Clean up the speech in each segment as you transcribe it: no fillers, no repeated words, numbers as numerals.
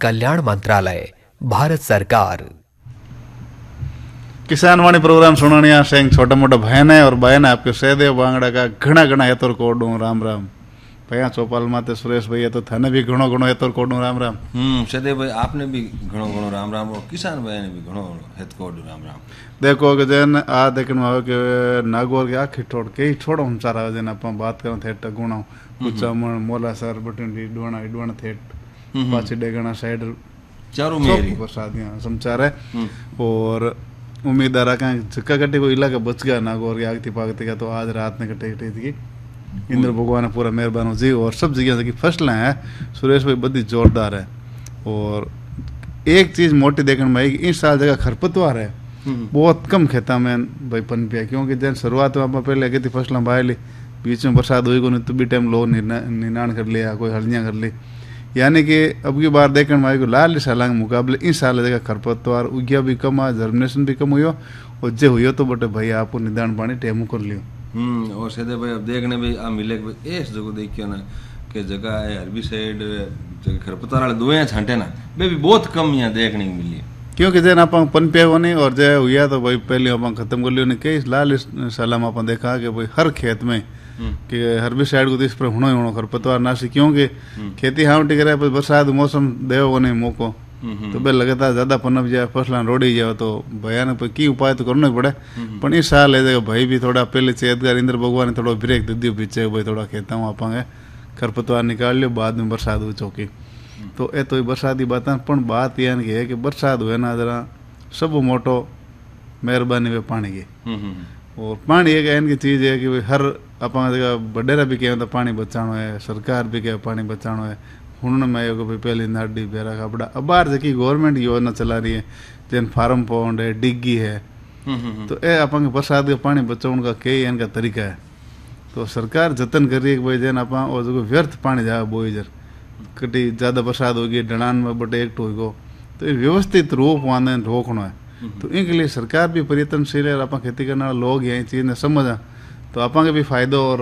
कल्याण मंत्रालय, भारत सरकार। किसान वाणी प्रोग्राम सुनानिया सेंग छोटा मोटा बहन है और बहन है आपके सहदेव बांगड़ा का घना घना हेतोर कोडू राम राम। भैया चौपाल माते सुरेश भैया तो थाने भी घणो घणो हेतोर कोडू राम राम। सहदेव भाई आपने भी घणो घणो राम राम और किसान भाई ने भी घणो हेत कोडू राम राम। देखो कि जन आ देखन में के नागौर के आखी ठोड़ के छोड़ो हम सारा जन अपन बात करो थेट गुणा कुचामण मोलासर बटंडी डोणा इडवण थेट पाछी डेगणा साइड चारों मेरी प्रसादियां समाचार है। और उम्मीदवार का झक्का कट्टी को इलाका बच गया नागौर की आगती पागती का, तो आज रात ने कटे कटी थी इंद्र भगवान ने पूरा मेहरबान हो जी। और सब जगह की फसलें हैं सुरेश भाई बड़ी जोरदार है। और एक चीज मोटी देखने में आएगी, इस साल जगह खरपतवार है बहुत कम खेता में भाई पन पिया, क्योंकि जन शुरुआत में आप पहले कहती फसलें बाय ली, बीच में बरसात हुई को तो भी टाइम लो निनाण कर लिया, कोई हल्दियाँ कर ली। यानी कि अब की बार देखने में आएगी लाल साल के मुकाबले इस साल जगह खरपतवार उगिया भी कम आ, जर्मिनेशन भी कम हुई और जे हुई तो बटे भाई आपको निदान पानी टेमू कर लियो। और सीधे भाई अब देखने भाई आ मिले इस जगह देखियो ना कि जगह है हर्बिसाइड जगह खरपतवार वाले दुआएं छांटे ना वे भी बहुत कम यहाँ देखने को मिली, क्योंकि जैन आप पन पे हो नहीं और जय हुआ तो भाई पहले आप खत्म कर लियो। कई लाल साल में आप देखा कि भाई हर खेत में कि हर्बिसाइड को तो इस पर होना ही होना खरपतवार नाशी, क्योंकि खेती हाउटी करे बरसात मौसम देव को नहीं मौको तो बे लगातार ज्यादा पनप जाए फसला रोड़ी जाए तो भयानक की उपाय तो करना ही पड़े। पर इस साल है भाई भी थोड़ा पहले चेतगार इंद्र भगवान ने थोड़ा ब्रेक दे दियो पीछे भाई थोड़ा खेता हूँ आप खरपतवार निकाल लियो, बाद में बरसात हुई चौकी तो ये तो बरसात की बात बात यह है कि बरसात हुए ना जरा सब मोटो मेहरबानी वे पानी की। और पानी एक इनकी चीज है कि हर अपना जगह बडेरा भी कहे तो पानी बचानो है, सरकार भी कहे पानी बचानो है। हुन में आयो भाई पहली नाडी बेरा कपड़ा अब बाहर जकी गवर्नमेंट योजना चला रही है जैन फार्म पौंड है डिग्गी है, तो ये अपन बरसात का पानी बचाने का कई इनका तरीका है। तो सरकार जतन कर रही है कि भाई जैन अपन और जो व्यर्थ पानी जाए बोईजर कटी ज्यादा बरसात होगी डलान में बटे एक टोको तो व्यवस्थित रूप वाने रोकना है। तो इनके लिए सरकार भी प्रयत्नशील है, आप खेती करने वाले लोग यही चीज ने समझा तो आप भी फायदो। और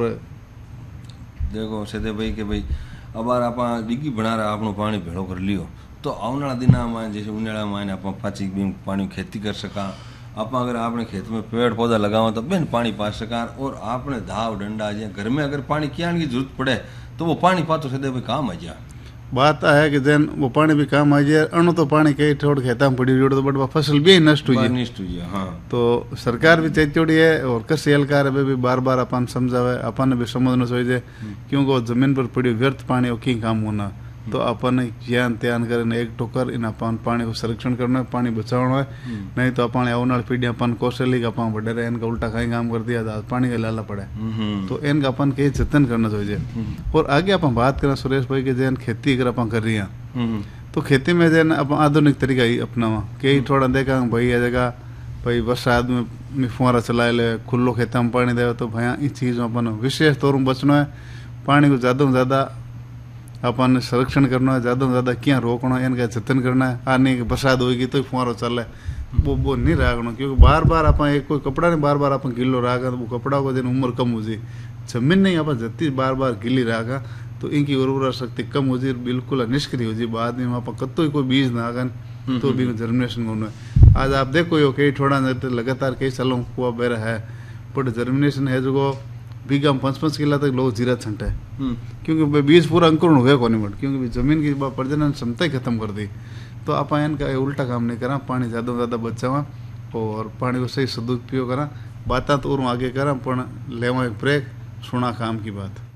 देखो सीधे भाई के भाई अब आप डिग्गी बना रहा आपनो पानी भेड़ो कर लियो तो आने वाला दिन में जैसे उन्हाड़ा में आप पाची पानी खेती कर सका, आप अगर आपने खेत में पेड़ पौधा लगाओ तो बेन पानी पा सका। और आपने धाव डंडा या घर में अगर पानी क्या की जरूरत पड़े तो वो पानी पातो सीधे भाई काम आ जाए। बात है कि जैन वो पानी भी काम आ जाए अणु तो पानी कई थोड़ खेता में पड़ी तो बट फसल भी नष्ट हुई है। हाँ तो सरकार भी चेतोड़ी है और कृषि हलकार भी बार बार अपन समझावे अपन भी समझना चाहिए, क्योंकि जमीन पर पड़ी व्यर्थ पानी वो की काम होना तो अपन ज्ञान त्यान कर एक टोकर इन अपन पानी को संरक्षण करना है, पानी बचाना है। नहीं तो अपन आने वाली पीढ़ी अपन कौशल का अपन बढ़े रहे इनका उल्टा कहीं काम कर दिया पानी का लाला पड़े तो इनका अपन कई जतन करना चाहिए। और आगे अपन बात करें सुरेश भाई के जैन खेती अगर अपन कर रही हैं तो खेती में जैन अपन आधुनिक तरीका ही अपनावा कई थोड़ा देखा भाई ये जगह भाई बरसात में फुहारा चला ले खुलो खेता में पानी दे तो भैया इस चीज में अपन विशेष तौर में बचना है, पानी को ज्यादा से ज्यादा अपन संरक्षण करना है, ज्यादा से ज्यादा क्या रोकना है, इनका जतन करना है। आने की बरसात होगी तो फुहारो चले वो नहीं राखना, क्योंकि बार बार आप एक कोई कपड़ा नहीं बार बार अपन गिल्लो राखा तो वो कपड़ा को दिन उम्र कम हो जाए, जमीन नहीं आप जती बार बार गिल्ली राखा तो इनकी उर्वरा शक्ति कम हो जाए, बिल्कुल निष्क्रिय हो जाए। बाद में आप कत्तो कोई बीज ना आगन तो भी जर्मिनेशन होना है। आज आप देखो यो कई थोड़ा लगातार कई सालों कुआ बेरा है बट जर्मिनेशन है जो बीघा 5-5 किला तक लोग जीरा छंटे क्योंकि बीज पूरा अंकुरण हो गया कोनी बट क्योंकि जमीन की प्रजनन क्षमता ही खत्म कर दी। तो आप इनका उल्टा काम नहीं करा, पानी ज़्यादा से ज़्यादा बचावा और पानी को सही सदुपयोग करा। बात तो और आगे करा पर लेवा एक ब्रेक सुना काम की बात।